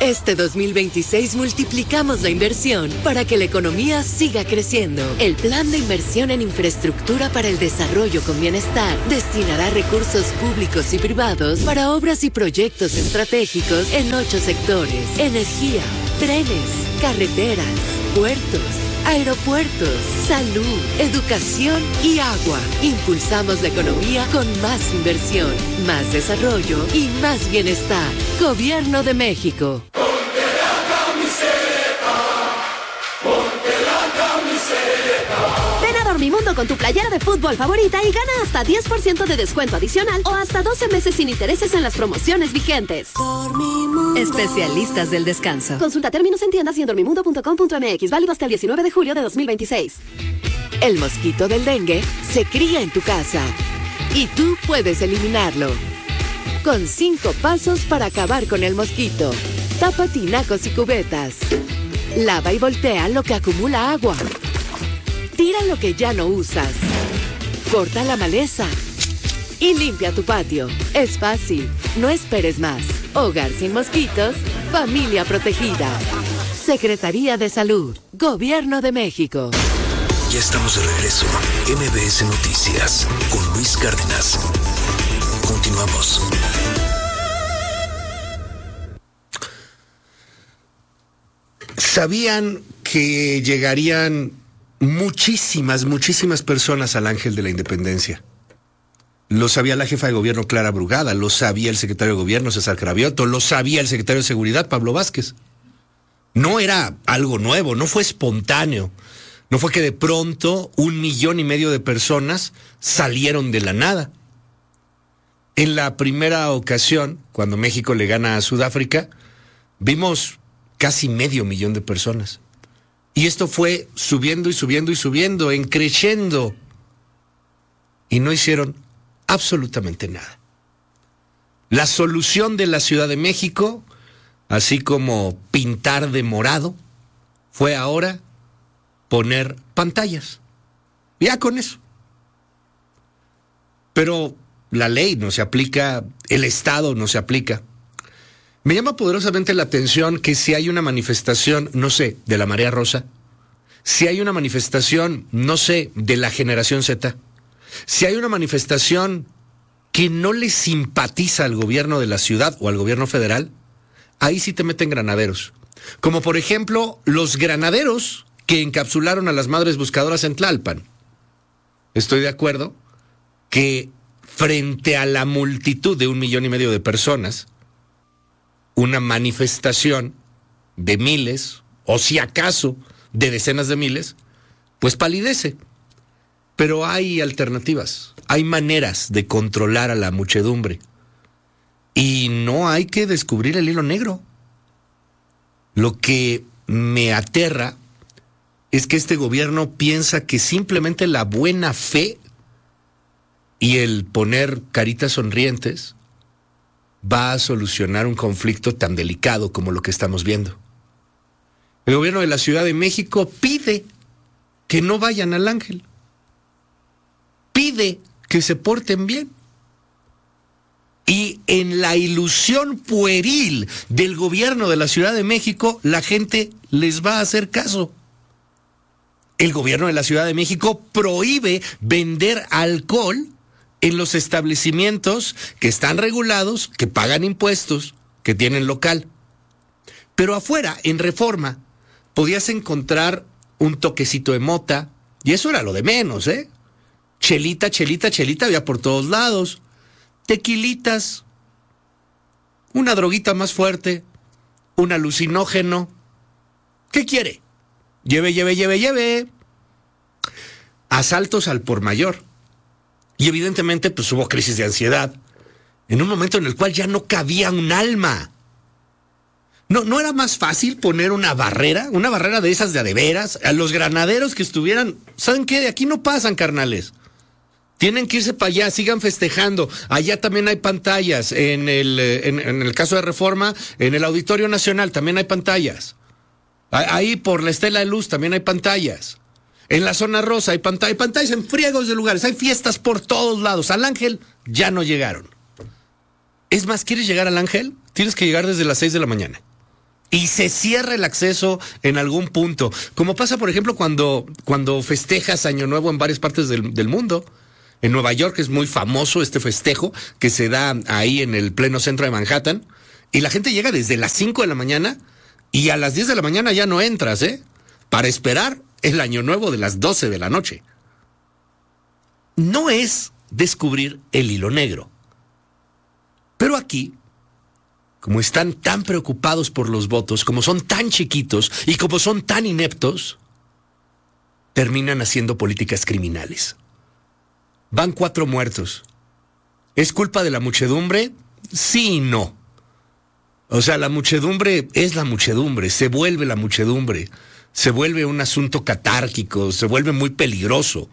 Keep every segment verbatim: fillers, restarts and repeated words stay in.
Este dos mil veintiséis multiplicamos la inversión para que la economía siga creciendo. El Plan de Inversión en Infraestructura para el Desarrollo con Bienestar destinará recursos públicos y privados para obras y proyectos estratégicos en ocho sectores: energía, trenes, carreteras, puertos, aeropuertos, salud, educación y agua. Impulsamos la economía con más inversión, más desarrollo y más bienestar. Gobierno de México. Ponte la camiseta, ponte la camiseta. Ven a Dormimundo con tu playera de fútbol favorita y gana hasta diez por ciento de descuento adicional o hasta doce meses sin intereses en las promociones vigentes. Dormimundo. Especialistas del descanso. Consulta términos en tiendas y en dormimundo punto com punto m x. Válido hasta el diecinueve de julio de dos mil veintiséis. El mosquito del dengue se cría en tu casa y tú puedes eliminarlo. Con cinco pasos para acabar con el mosquito. Tapa tinacos y cubetas. Lava y voltea lo que acumula agua. Tira lo que ya no usas. Corta la maleza. Y limpia tu patio. Es fácil. No esperes más. Hogar sin mosquitos. Familia protegida. Secretaría de Salud. Gobierno de México. Ya estamos de regreso. M B S Noticias con Luis Cárdenas. Continuamos. ¿Sabían que llegarían muchísimas, muchísimas personas al Ángel de la Independencia? Lo sabía la jefa de gobierno Clara Brugada, lo sabía el secretario de gobierno César Cravioto, lo sabía el secretario de Seguridad Pablo Vázquez. No era algo nuevo, no fue espontáneo. No fue que de pronto un millón y medio de personas salieron de la nada. En la primera ocasión, cuando México le gana a Sudáfrica, vimos casi medio millón de personas. Y esto fue subiendo y subiendo y subiendo, en creciendo. Y no hicieron absolutamente nada. La solución de la Ciudad de México, así como pintar de morado, fue ahora poner pantallas. Ya con eso. Pero la ley no se aplica, el Estado no se aplica. Me llama poderosamente la atención que si hay una manifestación, no sé, de la Marea Rosa, si hay una manifestación, no sé, de la Generación Z, si hay una manifestación que no le simpatiza al gobierno de la ciudad o al gobierno federal, ahí sí te meten granaderos. Como por ejemplo, los granaderos que encapsularon a las madres buscadoras en Tlalpan. Estoy de acuerdo que frente a la multitud de un millón y medio de personas, una manifestación de miles, o si acaso de decenas de miles, pues palidece. Pero hay alternativas, hay maneras de controlar a la muchedumbre. Y no hay que descubrir el hilo negro. Lo que me aterra es que este gobierno piensa que simplemente la buena fe y el poner caritas sonrientes va a solucionar un conflicto tan delicado como lo que estamos viendo. El gobierno de la Ciudad de México pide que no vayan al Ángel. Pide que se porten bien. Y en la ilusión pueril del gobierno de la Ciudad de México, la gente les va a hacer caso. El gobierno de la Ciudad de México prohíbe vender alcohol en los establecimientos que están regulados, que pagan impuestos, que tienen local. Pero afuera, en Reforma, podías encontrar un toquecito de mota, y eso era lo de menos, ¿eh? Chelita, chelita, chelita había por todos lados. Tequilitas, una droguita más fuerte, un alucinógeno. ¿Qué quiere? Lleve, lleve, lleve, lleve. Asaltos al por mayor. Y evidentemente pues hubo crisis de ansiedad, en un momento en el cual ya no cabía un alma. ¿No, no era más fácil poner una barrera, una barrera de esas de a de veras, a los granaderos que estuvieran, ¿saben qué? De aquí no pasan, carnales. Tienen que irse para allá, sigan festejando. Allá también hay pantallas, en el, en, en el caso de Reforma, en el Auditorio Nacional también hay pantallas. Ahí por la Estela de Luz también hay pantallas. En la zona rosa hay pantallas, hay pantallas en friegos de lugares, hay fiestas por todos lados. Al Ángel ya no llegaron. Es más, ¿quieres llegar al Ángel? Tienes que llegar desde las seis de la mañana. y se cierra el acceso en algún punto. Como pasa, por ejemplo, cuando, cuando festejas Año Nuevo en varias partes del, del mundo. En Nueva York es muy famoso este festejo que se da ahí en el pleno centro de Manhattan. Y la gente llega desde las cinco de la mañana y a las diez de la mañana ya no entras, ¿eh? Para esperar el Año Nuevo de las doce de la noche. No es descubrir el hilo negro. Pero aquí, como están tan preocupados por los votos, como son tan chiquitos y como son tan ineptos, terminan haciendo políticas criminales. Van cuatro muertos. ¿Es culpa de la muchedumbre? Sí y no. O sea, la muchedumbre es la muchedumbre, se vuelve la muchedumbre, se vuelve un asunto catárquico, se vuelve muy peligroso.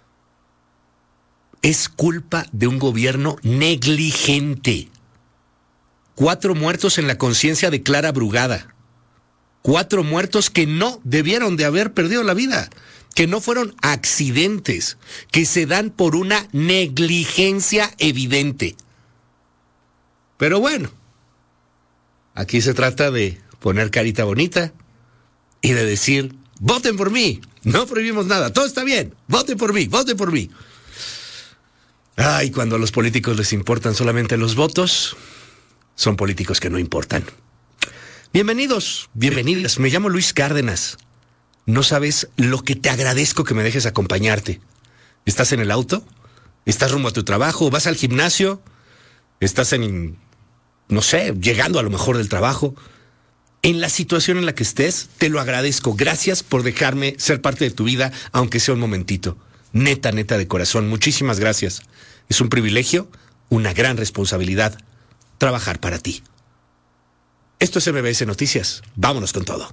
Es culpa de un gobierno negligente. Cuatro muertos en la conciencia de Clara Brugada. Cuatro muertos que no debieron de haber perdido la vida, que no fueron accidentes, que se dan por una negligencia evidente. Pero bueno, aquí se trata de poner carita bonita y de decir, voten por mí, no prohibimos nada, todo está bien, voten por mí, voten por mí. Ay, cuando a los políticos les importan solamente los votos, son políticos que no importan. Bienvenidos, bienvenidas, me llamo Luis Cárdenas. No sabes lo que te agradezco que me dejes acompañarte. ¿Estás en el auto? ¿Estás rumbo a tu trabajo? ¿Vas al gimnasio? ¿Estás en, no sé, llegando a lo mejor del trabajo? En la situación en la que estés, te lo agradezco. Gracias por dejarme ser parte de tu vida, aunque sea un momentito. Neta, neta de corazón, muchísimas gracias. Es un privilegio, una gran responsabilidad, trabajar para ti. Esto es M B S Noticias. Vámonos con todo.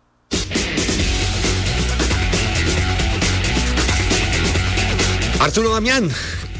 Arturo Damián,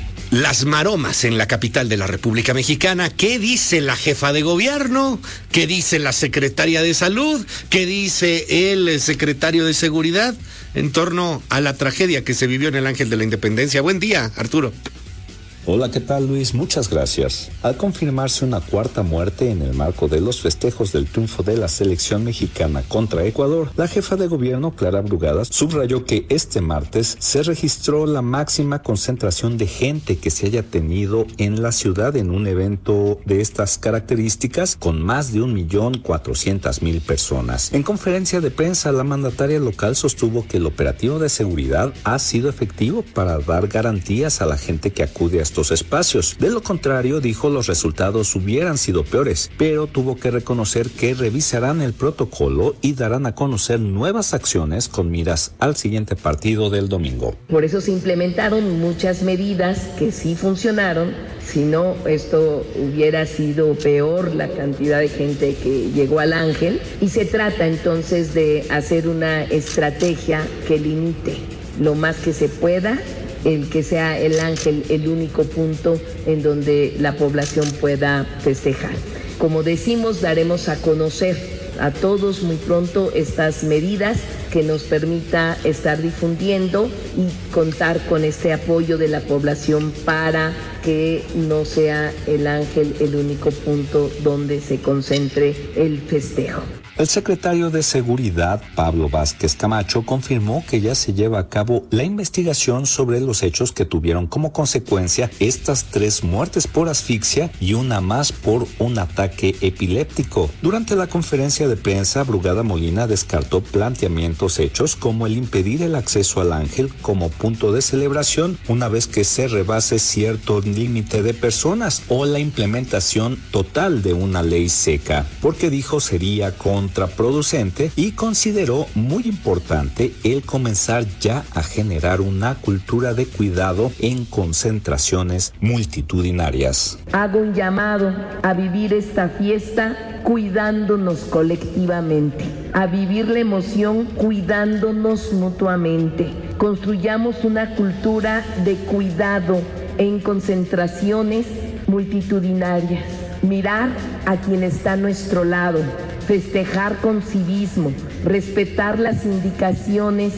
las maromas en la capital de la República Mexicana. ¿Qué dice la jefa de gobierno? ¿Qué dice la secretaria de salud? ¿Qué dice el secretario de seguridad en torno a la tragedia que se vivió en el Ángel de la Independencia? Buen día, Arturo. Hola, ¿qué tal, Luis? Muchas gracias. Al confirmarse una cuarta muerte en el marco de los festejos del triunfo de la selección mexicana contra Ecuador, la jefa de gobierno, Clara Brugada, subrayó que este martes se registró la máxima concentración de gente que se haya tenido en la ciudad en un evento de estas características, con más de un millón cuatrocientas mil personas. En conferencia de prensa, la mandataria local sostuvo que el operativo de seguridad ha sido efectivo para dar garantías a la gente que acude a estos espacios. De lo contrario, dijo, los resultados hubieran sido peores, pero tuvo que reconocer que revisarán el protocolo y darán a conocer nuevas acciones con miras al siguiente partido del domingo. Por eso se implementaron muchas medidas que sí funcionaron. Si no, esto hubiera sido peor, la cantidad de gente que llegó al Ángel. Y se trata entonces de hacer una estrategia que limite lo más que se pueda el que sea el Ángel el único punto en donde la población pueda festejar. Como decimos, daremos a conocer a todos muy pronto estas medidas que nos permita estar difundiendo y contar con este apoyo de la población para que no sea el Ángel el único punto donde se concentre el festejo. El secretario de Seguridad, Pablo Vázquez Camacho, confirmó que ya se lleva a cabo la investigación sobre los hechos que tuvieron como consecuencia estas tres muertes por asfixia y una más por un ataque epiléptico. Durante la conferencia de prensa, Brugada Molina descartó planteamientos hechos como el impedir el acceso al Ángel como punto de celebración una vez que se rebase cierto límite de personas o la implementación total de una ley seca, porque dijo sería con contraproducente y consideró muy importante el comenzar ya a generar una cultura de cuidado en concentraciones multitudinarias. Hago un llamado a vivir esta fiesta cuidándonos colectivamente, a vivir la emoción cuidándonos mutuamente. Construyamos una cultura de cuidado en concentraciones multitudinarias. Mirar a quien está a nuestro lado, festejar con civismo, respetar las indicaciones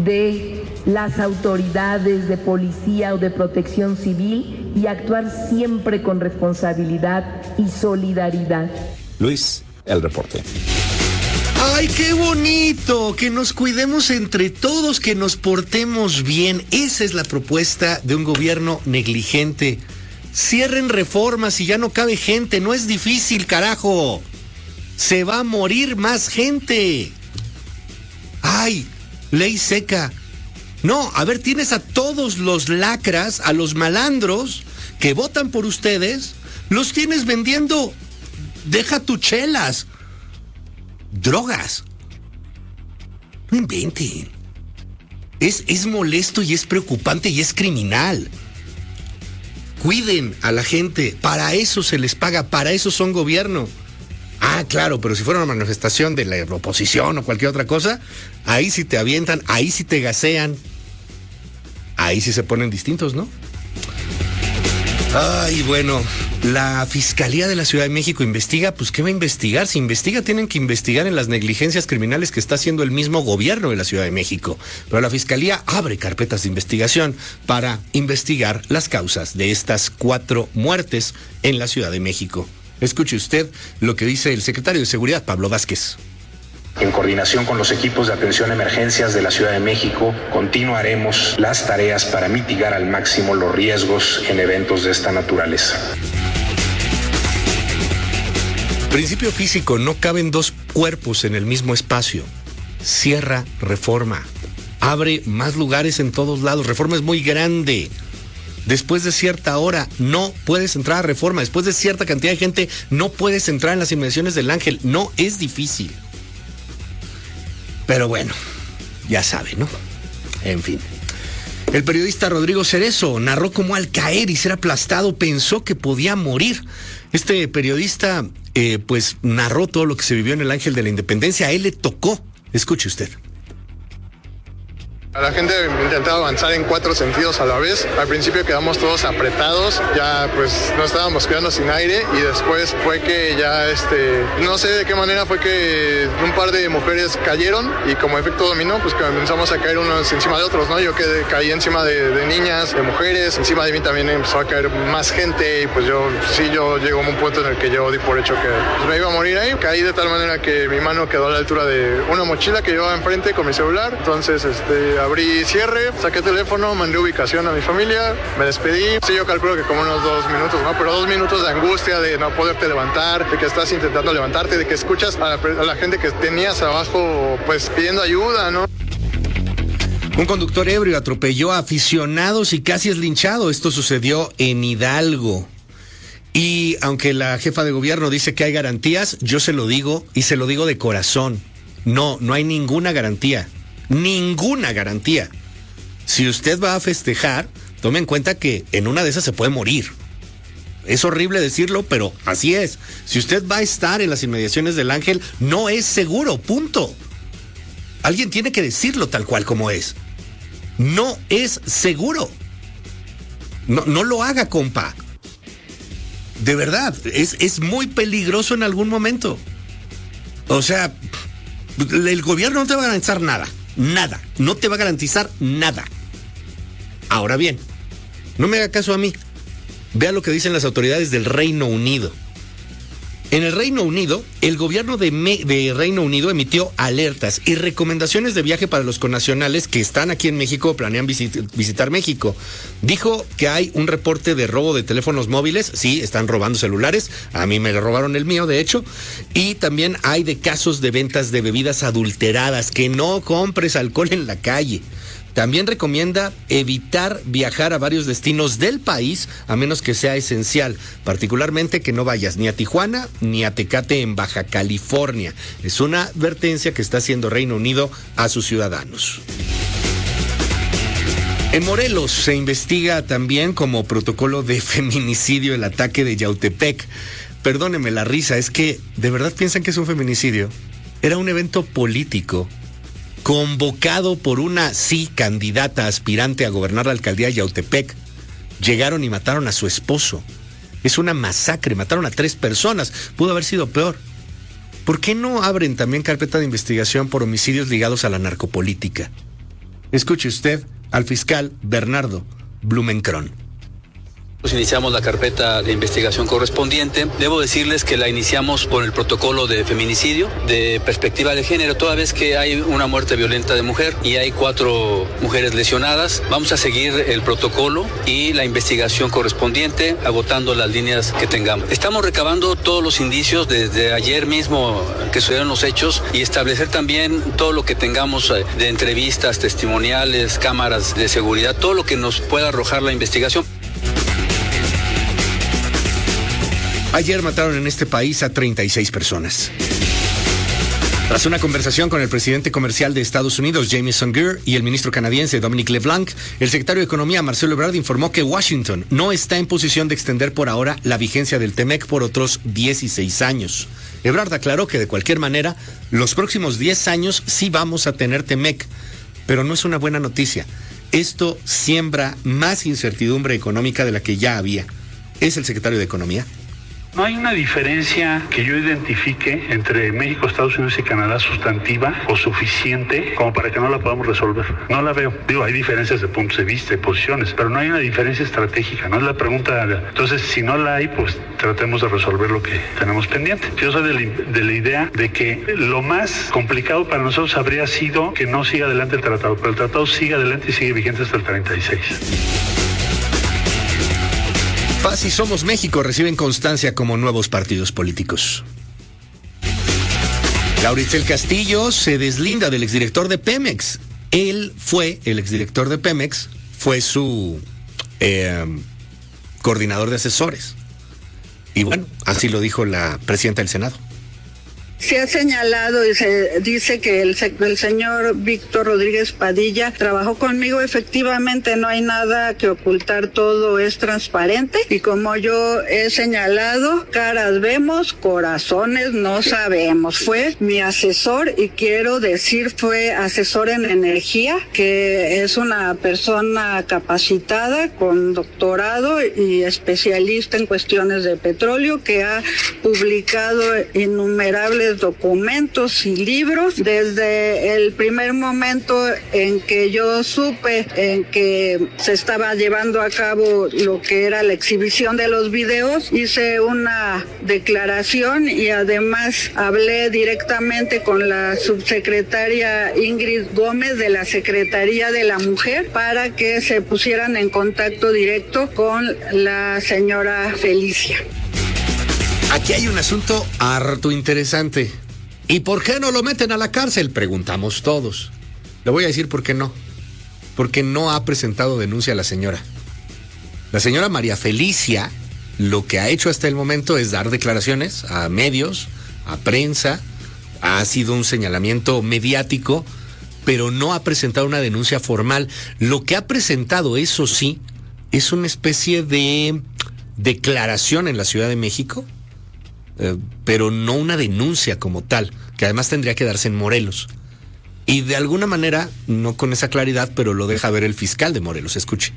de las autoridades de policía o de protección civil y actuar siempre con responsabilidad y solidaridad. Luis, el reporte. ¡Ay, qué bonito! Que nos cuidemos entre todos, que nos portemos bien. Esa es la propuesta de un gobierno negligente. Cierren Reformas y ya no cabe gente. No es difícil, carajo. Se va a morir más gente. ¡Ay! Ley seca. No, a ver, tienes a todos los lacras, a los malandros que votan por ustedes, los tienes vendiendo, deja tu chelas, drogas. No inventen. Es, es molesto y es preocupante y es criminal. Cuiden a la gente, para eso se les paga, para eso son gobierno. Ah, claro, pero si fuera una manifestación de la oposición o cualquier otra cosa, ahí sí te avientan, ahí sí te gasean. Ahí sí se ponen distintos, ¿no? Ay, bueno, la Fiscalía de la Ciudad de México investiga, pues ¿qué va a investigar? Si investiga, tienen que investigar en las negligencias criminales que está haciendo el mismo gobierno de la Ciudad de México. Pero la Fiscalía abre carpetas de investigación para investigar las causas de estas cuatro muertes en la Ciudad de México. Escuche usted lo que dice el secretario de Seguridad, Pablo Vázquez. En coordinación con los equipos de atención a emergencias de la Ciudad de México, continuaremos las tareas para mitigar al máximo los riesgos en eventos de esta naturaleza. Principio físico, no caben dos cuerpos en el mismo espacio. Cierra Reforma. Abre más lugares en todos lados. Reforma es muy grande. Después de cierta hora no puedes entrar a Reforma. Después de cierta cantidad de gente no puedes entrar en las inmediaciones del Ángel. No es difícil. Pero bueno, ya sabe, ¿no? En fin. El periodista Rodrigo Cerezo narró cómo al caer y ser aplastado pensó que podía morir. Este periodista, eh, pues, narró todo lo que se vivió en el Ángel de la Independencia. A él le tocó. Escuche usted. La gente intentaba avanzar en cuatro sentidos a la vez. Al principio quedamos todos apretados, ya pues nos estábamos quedando sin aire y después fue que ya este, no sé de qué manera fue que un par de mujeres cayeron y como efecto dominó pues comenzamos a caer unos encima de otros, ¿no? Yo quedé, caí encima de, de niñas, de mujeres, encima de mí también empezó a caer más gente y pues yo sí, yo llegó a un punto en el que yo di por hecho que pues, me iba a morir ahí. Caí de tal manera que mi mano quedó a la altura de una mochila que llevaba enfrente con mi celular, entonces este abrí cierre, saqué teléfono, mandé ubicación a mi familia, me despedí. Sí, yo calculo que como unos dos minutos, ¿no? Pero dos minutos de angustia, de no poderte levantar, de que estás intentando levantarte, de que escuchas a la, a la gente que tenías abajo, pues pidiendo ayuda, ¿no? Un conductor ebrio atropelló a aficionados y casi es linchado. Esto sucedió en Hidalgo. Y aunque la jefa de gobierno dice que hay garantías, yo se lo digo y se lo digo de corazón. No, no hay ninguna garantía. Ninguna garantía. Si usted va a festejar, tome en cuenta que en una de esas se puede morir. Es horrible decirlo, pero así es. Si usted va a estar en las inmediaciones del Ángel, no es seguro, punto. Alguien tiene que decirlo tal cual como es. No es seguro. No, no lo haga, compa. De verdad, es, es muy peligroso en algún momento. O sea, el gobierno no te va a garantizar nada. Nada, no te va a garantizar nada. Ahora bien, no me haga caso a mí. Vea lo que dicen las autoridades del Reino Unido. En el Reino Unido, el gobierno de, Me- de Reino Unido emitió alertas y recomendaciones de viaje para los connacionales que están aquí en México o planean visit- visitar México. Dijo que hay un reporte de robo de teléfonos móviles. Sí, están robando celulares. A mí me robaron el mío, de hecho. Y también hay de casos de ventas de bebidas adulteradas. Que no compres alcohol en la calle. También recomienda evitar viajar a varios destinos del país a menos que sea esencial, particularmente que no vayas ni a Tijuana ni a Tecate en Baja California. Es una advertencia que está haciendo Reino Unido a sus ciudadanos. En Morelos se investiga también como protocolo de feminicidio el ataque de Yautepec. Perdóneme la risa, es que ¿de verdad piensan que es un feminicidio? Era un evento político convocado por una, sí, candidata aspirante a gobernar la alcaldía de Yautepec. Llegaron y mataron a su esposo. Es una masacre, mataron a tres personas. Pudo haber sido peor. ¿Por qué no abren también carpeta de investigación por homicidios ligados a la narcopolítica? Escuche usted al fiscal Bernardo Blumenkron. Pues iniciamos la carpeta de investigación correspondiente. Debo decirles que la iniciamos por el protocolo de feminicidio, de perspectiva de género, toda vez que hay una muerte violenta de mujer y hay cuatro mujeres lesionadas. Vamos a seguir el protocolo y la investigación correspondiente, agotando las líneas que tengamos. Estamos recabando todos los indicios desde ayer mismo que sucedieron los hechos y establecer también todo lo que tengamos de entrevistas, testimoniales, cámaras de seguridad, todo lo que nos pueda arrojar la investigación. Ayer mataron en este país a treinta y seis personas. Tras una conversación con el presidente comercial de Estados Unidos, Jameson Greer, y el ministro canadiense, Dominic LeBlanc, el secretario de Economía, Marcelo Ebrard, informó que Washington no está en posición de extender por ahora la vigencia del TEMEC por otros dieciséis años. Ebrard aclaró que de cualquier manera, los próximos diez años sí vamos a tener TEMEC, pero no es una buena noticia. Esto siembra más incertidumbre económica de la que ya había. ¿Es el secretario de Economía? No hay una diferencia que yo identifique entre México, Estados Unidos y Canadá sustantiva o suficiente como para que no la podamos resolver. No la veo. Digo, hay diferencias de puntos de vista y posiciones, pero no hay una diferencia estratégica. No es la pregunta. Entonces, si no la hay, pues tratemos de resolver lo que tenemos pendiente. Yo soy de la, de la idea de que lo más complicado para nosotros habría sido que no siga adelante el tratado, pero el tratado sigue adelante y sigue vigente hasta el treinta y seis. Paz y Somos México reciben constancia como nuevos partidos políticos. Lauritzel Castillo se deslinda del exdirector de Pemex. Él fue, el exdirector de Pemex, fue su eh, coordinador de asesores. Y bueno, así lo dijo la presidenta del Senado. Se ha señalado y se dice que el, el señor Víctor Rodríguez Padilla trabajó conmigo. Efectivamente, no hay nada que ocultar, todo es transparente. Y como yo he señalado, caras vemos, corazones no sabemos. Fue mi asesor y quiero decir, fue asesor en energía, que es una persona capacitada con doctorado y especialista en cuestiones de petróleo, que ha publicado innumerables documentos y libros. Desde el primer momento en que yo supe en que se estaba llevando a cabo lo que era la exhibición de los videos, hice una declaración y además hablé directamente con la subsecretaria Ingrid Gómez de la Secretaría de la Mujer para que se pusieran en contacto directo con la señora Felicia. Aquí hay un asunto harto interesante. ¿Y por qué no lo meten a la cárcel? Preguntamos todos. Le voy a decir por qué no. Porque no ha presentado denuncia a la señora. La señora María Felicia lo que ha hecho hasta el momento es dar declaraciones a medios, a prensa. Ha sido un señalamiento mediático, pero no ha presentado una denuncia formal. Lo que ha presentado, eso sí, es una especie de declaración en la Ciudad de México, Eh, pero no una denuncia como tal, que además tendría que darse en Morelos. Y de alguna manera, no con esa claridad, pero lo deja ver el fiscal de Morelos. Escuche.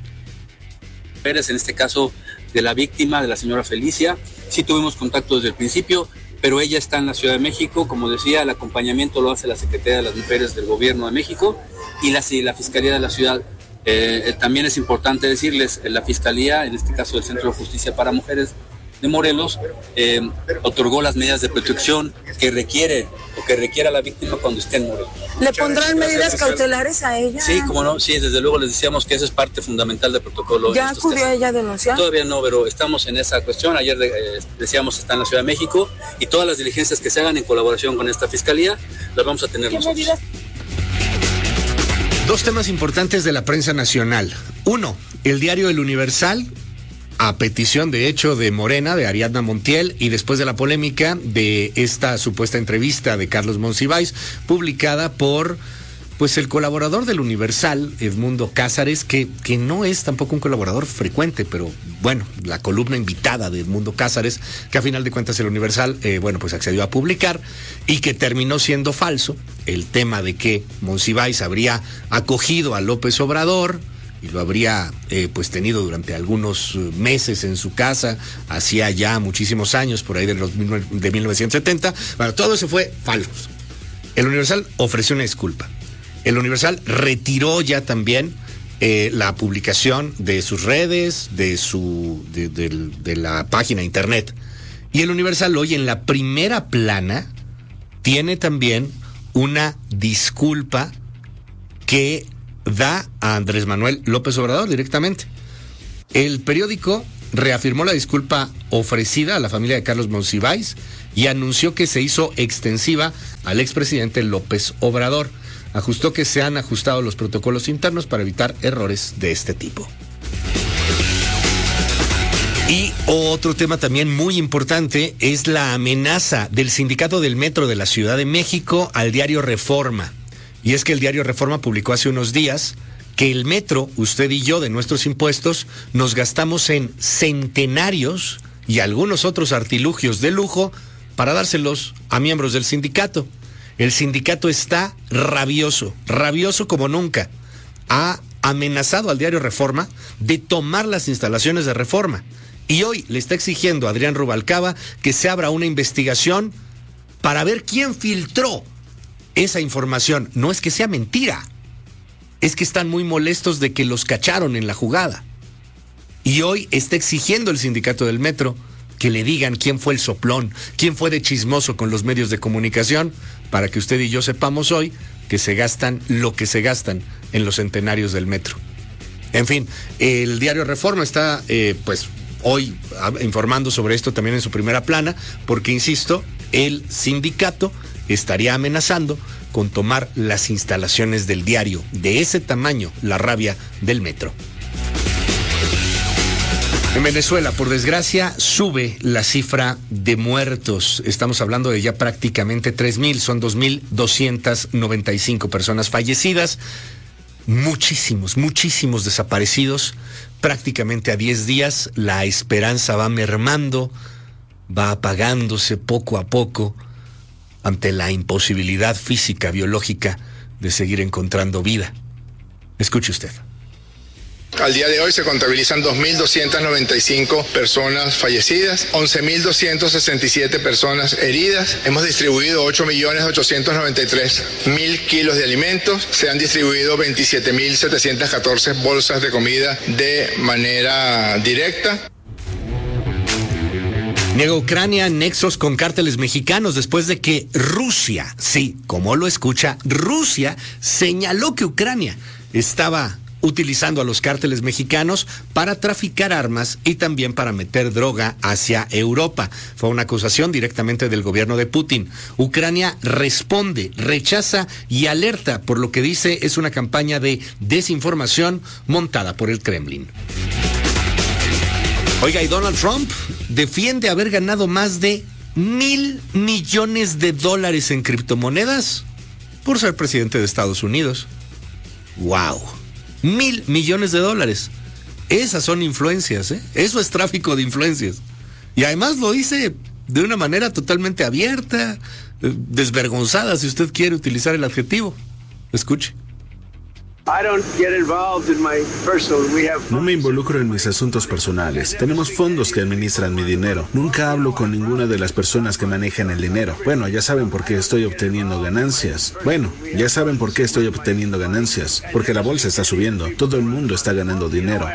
Pérez, en este caso de la víctima, de la señora Felicia, sí tuvimos contacto desde el principio, pero ella está en la Ciudad de México. Como decía, el acompañamiento lo hace la Secretaría de las Mujeres del Gobierno de México y la, la Fiscalía de la Ciudad. Eh, también es importante decirles, la Fiscalía, en este caso el Centro de Justicia para Mujeres de Morelos, eh, otorgó las medidas de protección que requiere o que requiera la víctima cuando esté en Morelos. ¿Le pondrán medidas cautelares a ella? Sí, como no, sí, desde luego les decíamos que eso es parte fundamental del protocolo. ¿Ya acudió ella a denunciar? Todavía no, pero estamos en esa cuestión. Ayer eh, decíamos está en la Ciudad de México y todas las diligencias que se hagan en colaboración con esta fiscalía las vamos a tener nosotros. Medidas? Dos temas importantes de la prensa nacional. Uno, el diario El Universal, a petición de hecho de Morena, de Ariadna Montiel, y después de la polémica de esta supuesta entrevista de Carlos Monsiváis, publicada por pues el colaborador del Universal, Edmundo Cázares, que, que no es tampoco un colaborador frecuente, pero bueno, la columna invitada de Edmundo Cázares, que a final de cuentas el Universal, eh, bueno, pues accedió a publicar, y que terminó siendo falso, el tema de que Monsiváis habría acogido a López Obrador, y lo habría eh, pues tenido durante algunos meses en su casa, hacía ya muchísimos años, por ahí de, los, de mil novecientos setenta. Bueno, todo eso fue falso. El Universal ofreció una disculpa. El Universal retiró ya también eh, la publicación de sus redes, de su de, de, de la página internet. Y el Universal hoy en la primera plana tiene también una disculpa que da a Andrés Manuel López Obrador directamente. El periódico reafirmó la disculpa ofrecida a la familia de Carlos Monsiváis y anunció que se hizo extensiva al expresidente López Obrador. Ajustó que se han ajustado los protocolos internos para evitar errores de este tipo. Y otro tema también muy importante es la amenaza del sindicato del Metro de la Ciudad de México al diario Reforma. Y es que el diario Reforma publicó hace unos días que el metro, usted y yo, de nuestros impuestos, nos gastamos en centenarios y algunos otros artilugios de lujo para dárselos a miembros del sindicato. El sindicato está rabioso, rabioso como nunca. Ha amenazado al diario Reforma de tomar las instalaciones de Reforma. Y hoy le está exigiendo a Adrián Rubalcaba que se abra una investigación para ver quién filtró esa información. No es que sea mentira, es que están muy molestos de que los cacharon en la jugada. Y hoy está exigiendo el sindicato del Metro que le digan quién fue el soplón, quién fue de chismoso con los medios de comunicación, para que usted y yo sepamos hoy que se gastan lo que se gastan en los centenarios del Metro. En fin, el diario Reforma está, eh, pues, hoy informando sobre esto también en su primera plana, porque, insisto, el sindicato estaría amenazando con tomar las instalaciones del diario. De ese tamaño, la rabia del Metro. En Venezuela, por desgracia, sube la cifra de muertos. Estamos hablando de ya prácticamente tres mil, son dos mil doscientas noventa y cinco personas fallecidas. Muchísimos, muchísimos desaparecidos. Prácticamente a diez días, la esperanza va mermando, va apagándose poco a poco ante la imposibilidad física, biológica, de seguir encontrando vida. Escuche usted. Al día de hoy se contabilizan dos mil doscientas noventa y cinco personas fallecidas, once mil doscientas sesenta y siete personas heridas. Hemos distribuido ocho millones ochocientos noventa y tres mil kilos de alimentos. Se han distribuido veintisiete mil setecientas catorce bolsas de comida de manera directa. Niega Ucrania nexos con cárteles mexicanos después de que Rusia, sí, como lo escucha, Rusia señaló que Ucrania estaba utilizando a los cárteles mexicanos para traficar armas y también para meter droga hacia Europa. Fue una acusación directamente del gobierno de Putin. Ucrania responde, rechaza y alerta por lo que dice es una campaña de desinformación montada por el Kremlin. Oiga, y Donald Trump defiende haber ganado más de mil millones de dólares en criptomonedas por ser presidente de Estados Unidos. ¡Wow! Mil millones de dólares. Esas son influencias, ¿eh? Eso es tráfico de influencias. Y además lo dice de una manera totalmente abierta, desvergonzada, si usted quiere utilizar el adjetivo. Escuche. No me involucro en mis asuntos personales. Tenemos fondos que administran mi dinero. Nunca hablo con ninguna de las personas que manejan el dinero. Bueno, ya saben por qué estoy obteniendo ganancias. Bueno, ya saben por qué estoy obteniendo ganancias. Porque la bolsa está subiendo. Todo el mundo está ganando dinero.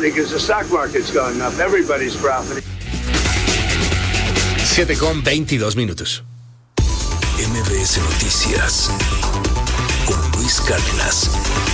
siete con veintidós minutos. M B S Noticias con Luis Cárdenas.